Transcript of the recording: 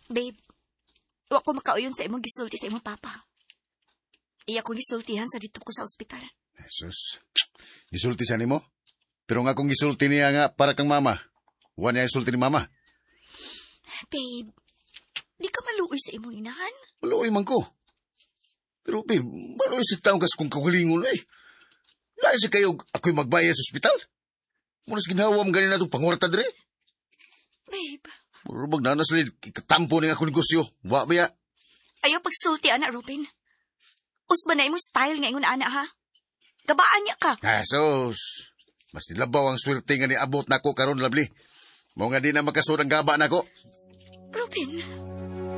Babe, wa ko makauyon sa imong gisulti sa imong papa. Iya ko gisultihan sa dito ko sa ospital. Jesus. Gisulti siya nimo? Pero nga kung gisulti niya nga para kang mama. Huwag niya gisulti ni mama. Babe, di ka maluoy sa imong inahan? Maluoy man ko. Pero babe, maluoy sa taong kas kung kagalingon eh. Lain si kayo ako'y magbayad sa ospital. Munas ginawa mo ganyan na itong pangwarta dire. Babe. Puro magnanas rin ikatampo ng ako negosyo. Wa ba ya? Ayaw pagsulti, anak Robin. Usba na imong style nga ingon ana ha. Gabaan niya ka. Sos. Mas nilabaw ang swerte nga ni abot na ko karon, Lovely. Mao nga di na makasud ang gaba na ko. Robin.